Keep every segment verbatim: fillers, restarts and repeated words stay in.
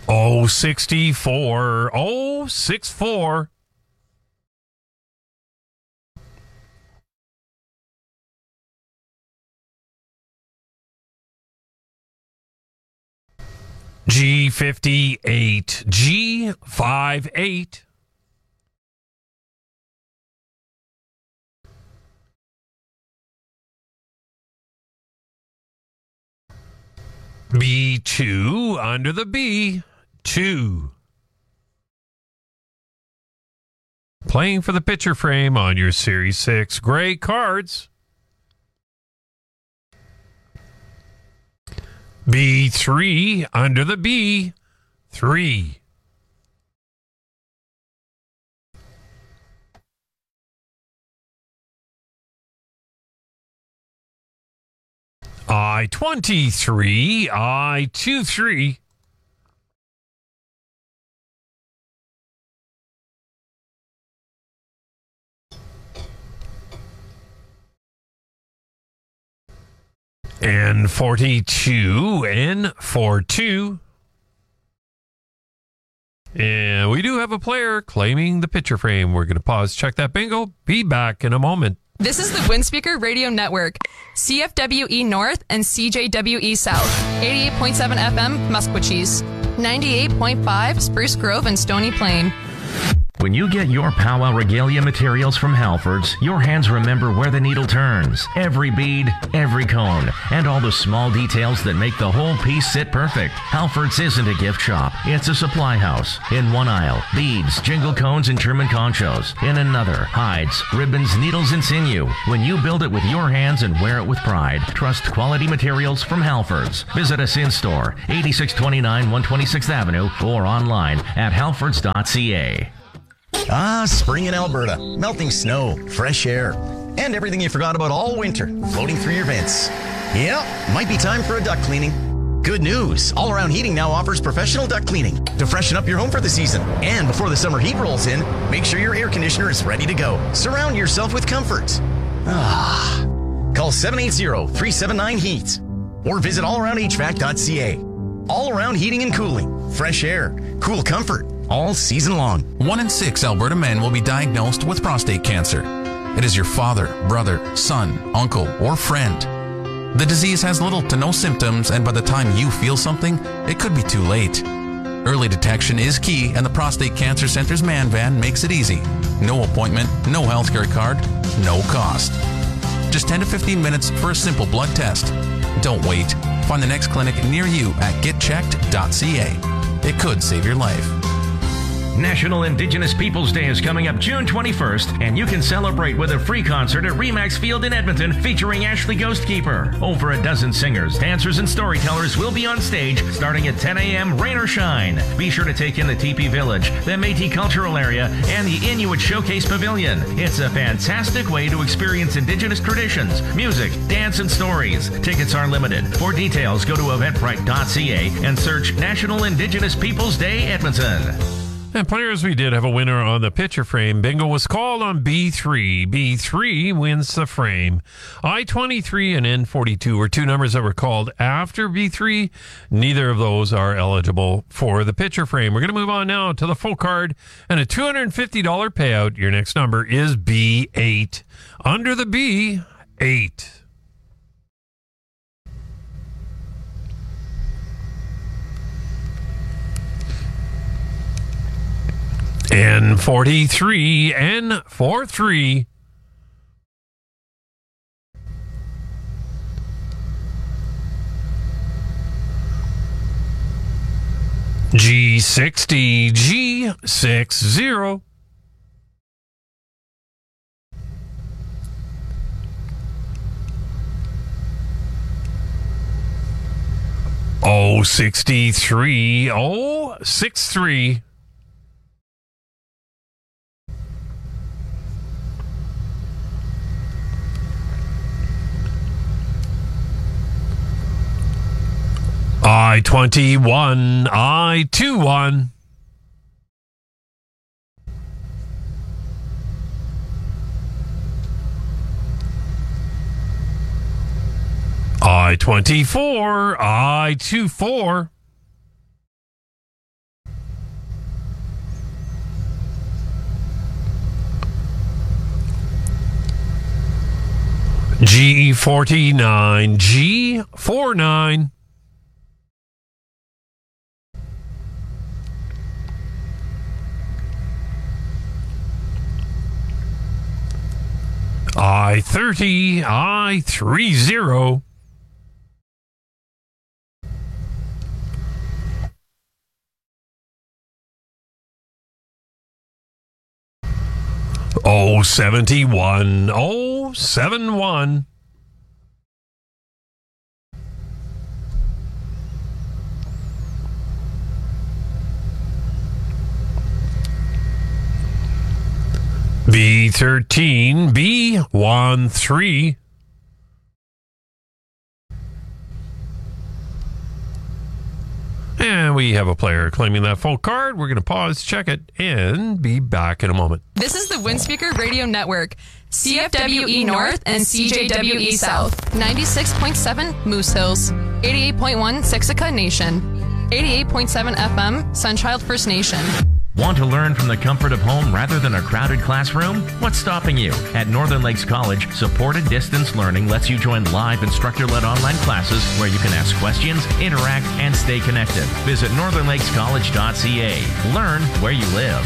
oh sixty-four. oh sixty-four. G fifty-eight. G fifty-eight. B two under the B. two. Playing for the picture frame on your Series six gray cards. B three under the B. three. I twenty-three. I twenty-three. And forty-two. And forty-two. And we do have a player claiming the picture frame. We're going to pause, check that bingo. Be back in a moment. This is the Windspeaker Radio Network, C F W E North and C J W E South, eighty-eight point seven F M Musquechies, ninety-eight point five Spruce Grove and Stony Plain. When you get your Powwow Regalia materials from Halfords, your hands remember where the needle turns. Every bead, every cone, and all the small details that make the whole piece sit perfect. Halfords isn't a gift shop. It's a supply house. In one aisle, beads, jingle cones, and German conchos. In another, hides, ribbons, needles, and sinew. When you build it with your hands and wear it with pride, trust quality materials from Halfords. Visit us in-store, eighty-six twenty-nine one twenty-sixth Avenue, or online at halfords dot c a. Ah, spring in Alberta. Melting snow, fresh air, and everything you forgot about all winter floating through your vents. Yep, might be time for a duct cleaning. Good news. All Around Heating now offers professional duct cleaning to freshen up your home for the season. And before the summer heat rolls in, make sure your air conditioner is ready to go. Surround yourself with comfort. Ah. Call seven eight zero, three seven nine, heat or visit all around h v a c dot c a. All Around Heating and Cooling. Fresh air, cool comfort, all season long. One in six Alberta men will be diagnosed with prostate cancer. It is your father, brother, son, uncle, or friend. The disease has little to no symptoms, and by the time you feel something, it could be too late. Early detection is key, and the Prostate Cancer Center's Man Van makes it easy. No appointment, no healthcare card, no cost. Just ten to fifteen minutes for a simple blood test. Don't wait. Find the next clinic near you at get checked dot c a. It could save your life. National Indigenous Peoples Day is coming up June twenty-first, and you can celebrate with a free concert at Remax Field in Edmonton featuring Ashley Ghostkeeper. Over a dozen singers, dancers, and storytellers will be on stage starting at ten a.m. rain or shine. Be sure to take in the Teepee Village, the Métis Cultural Area, and the Inuit Showcase Pavilion. It's a fantastic way to experience Indigenous traditions, music, dance, and stories. Tickets are limited. For details, go to eventbrite dot c a and search National Indigenous Peoples Day Edmonton. And players, we did have a winner on the picture frame. Bingo was called on B three. B three wins the frame. I twenty-three and N forty-two were two numbers that were called after B three. Neither of those are eligible for the picture frame. We're going to move on now to the full card and a two hundred fifty dollars payout. Your next number is B eight. Under the B, eight. N forty-three, N forty-three. G sixty, G sixty. O sixty-three, O sixty-three. I twenty-one, I twenty-one. I twenty-four, I twenty-four. G forty-nine, G forty-nine. I thirty, I thirty. Oh, seventy-one, oh, seventy-one. B thirteen, B thirteen. And we have a player claiming that full card. We're going to pause, check it, and be back in a moment. This is the Windspeaker Radio Network, C F W E North and C J W E South, ninety-six point seven Moose Hills, eighty-eight point one Siksika Nation, eighty-eight point seven F M Sunchild First Nation. Want to learn from the comfort of home rather than a crowded classroom? What's stopping you? At Northern Lakes College, supported distance learning lets you join live instructor-led online classes where you can ask questions, interact, and stay connected. Visit northern lakes college dot c a. Learn where you live.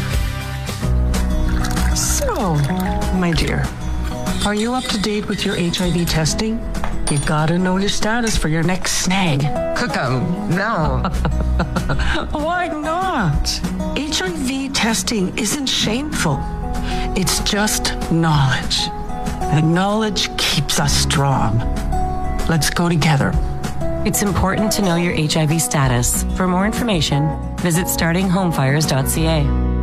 So, my dear, are you up to date with your H I V testing? You gotta know your status for your next snag. Cookum, no. Why not? H I V testing isn't shameful. It's just knowledge. And knowledge keeps us strong. Let's go together. It's important to know your H I V status. For more information, visit starting home fires dot c a.